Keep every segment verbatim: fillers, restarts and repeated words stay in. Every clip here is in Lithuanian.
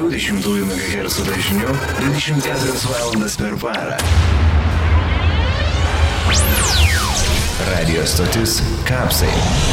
dviejų megahercų dažniu dvidešimt keturias valandas per parą. Radio stotis Kapsai.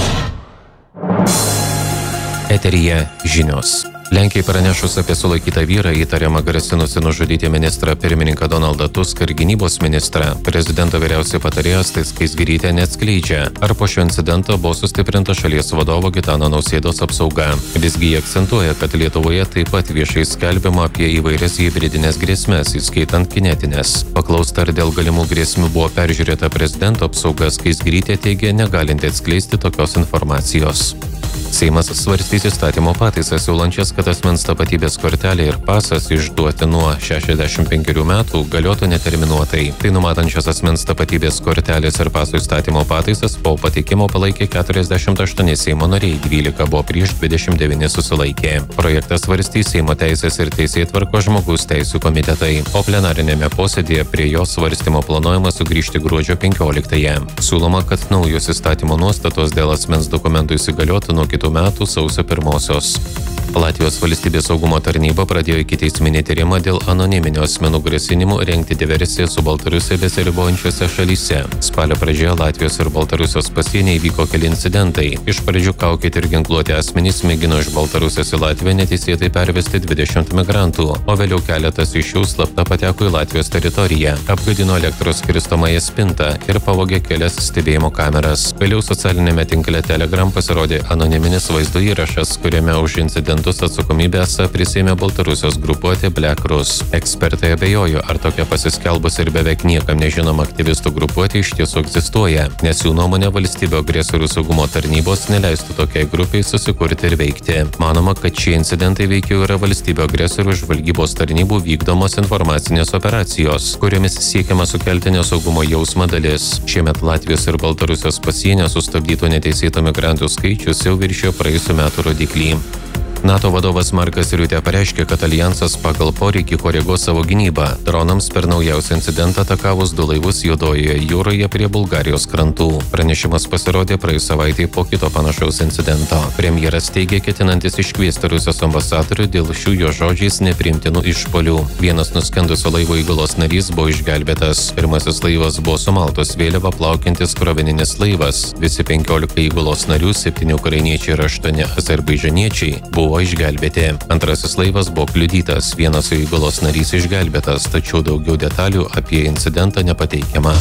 Eteryje žinios. Lenkijai pranešus apie sulaikytą vyrą įtariamą grasinusi nužudyti ministrą pirmininką Donaldą Tuską ir gynybos ministrą, prezidento vyriausioji patarėja Asta Skaisgirytė neatskleidžia, ar po šio incidento buvo sustiprinta šalies vadovo Gitano Nausėdos apsauga. Visgi jie akcentuoja, kad Lietuvoje taip pat viešai skelbiama apie įvairias hibridinės grėsmes, įskaitant kinetinės. Paklausta, ar dėl galimų grėsmių buvo peržiūrėta prezidento apsauga, Skaisgirytė teigė negalinti atskleisti tokios informacijos. Seimas svarstys įstatymo pataisas siūlančias, kad asmens tapatybės kortelė ir pasas išduoti nuo šešiasdešimt penkerių metų galiotų neterminuotai. Tai numatančios asmens tapatybės kortelės ir paso įstatymo pataisas po pateikimo palaikė keturiasdešimt aštuoni Seimo nariai, dvylika buvo prieš, dvidešimt devyni susilaikė. Projektas svarstys Seimo teisės ir teisėtvarkos žmogaus teisių komitetai, o plenarinėme posėdėje prie jo svarstymo planuojama sugrįžti gruodžio penkioliktąją. Siūloma, kad naujos įstatymo nuostatos dėl asmens dokumentų įsigaliotų nuo kitų metų sausio pirmosios. Latvijos valstybės saugumo tarnyba pradėjo ikiteisminį tyrimą dėl anoniminio asmenų grasinimų rengti diversiją su Baltarusija besiribojančiose šalyse. Spalio pradžioje Latvijos ir Baltarusijos pasienyje įvyko keli incidentai. Iš pradžių kaukėti ir ginkluoti asmenys mėgino iš Baltarusijos į Latviją neteisėtai pervesti dvidešimt migrantų, o vėliau keletas iš jų slapta pateko į Latvijos teritoriją, apgadino elektros skirstomąją spintą ir pavogė kelias stebėjimo kameras. Vėliau socialinėme tinkle Telegram pasirodė anoniminis vaizdo įrašas, kuriame už incidentus atsakomybę esą prisėmė Baltarusijos grupuotė Black Rus. Ekspertai abejojo, ar tokia pasiskelbus ir beveik niekam nežinoma aktyvistų grupuotė iš tiesų egzistuoja, nes jų nuomonė valstybių agresorių saugumo tarnybos neleistų tokiai grupiai susikurti ir veikti. Manoma, kad šie incidentai veikiau yra valstybių agresorių žvalgybos tarnybų vykdomos informacinės operacijos, kuriomis siekiama sukelti nesaugumo jausmą dalis. Šiemet Latvijos ir Baltarusijos pasienio sustabdytų neteisėtų migrantų skaičius jau viršijo praėjusių metų rodiklį. NATO vadovas Markas Riutė pareiškė, kad alijansas pagal poreikį koreguos savo gynybą. Dronams per naujausią incidentą atakavus du laivus Juodojoje jūroje prie Bulgarijos krantų. Pranešimas pasirodė praėjus savaitei po kito panašaus incidento. Premjeras teigė, ketinantis iškviesti Rusijos ambasadorių dėl šių jo žodžiais nepriimtinų išpuolių. Vienas nuskendusio laivo įgulos narys buvo išgelbėtas. Pirmasis laivas buvo su Maltos vėliava plaukiantis krovininis laivas. Visi penkiolika įgulos narių, septyni ukrainiečiai ir aštuoni azerbaidžaniečiai buvo išgelbėti. Antrasis laivas buvo kliudytas, vienas įgulos narys išgelbėtas, tačiau daugiau detalių apie incidentą nepateikiama.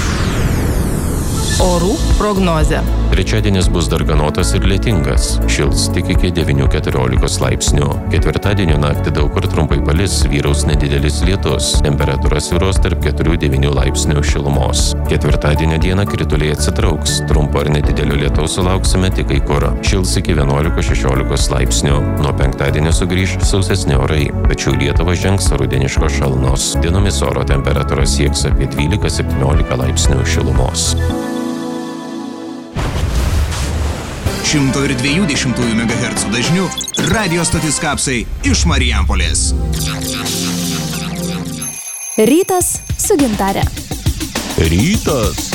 Orų prognozė. Trečiadienis bus darganotas ir lietingas. Šils tik iki devynių keturiolikos laipsnių. Ketvirtadienio naktį daug kur trumpai palis, vyraus nedidelis lietus. Temperatūra svyruos tarp keturių devynių laipsnių šilumos. Ketvirtadienio dieną krituliai atsitrauks. Trumpo ar nedidelio lietaus sulauksime tik kai kur. Šils iki vienuolikos šešiolikos laipsnių. Nuo penktadienio sugrįš sausesni orai, tačiau Lietuvą žengs rudeniškos šalnos. Dienomis oro temperatūra sieks apie dvylika septyniolika laipsnių šilumos. šimto ir dviejų dešimtųjų megahercų dažniu radio stotis Kapsai iš Marijampolės. Rytas su gintare. Rytas